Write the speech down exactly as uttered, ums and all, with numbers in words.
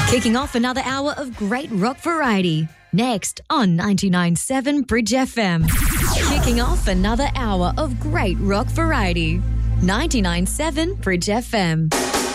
Kicking off another hour of great rock variety. Next on ninety-nine point seven Bridge F M. Kicking off another hour of great rock variety. ninety-nine point seven Bridge F M.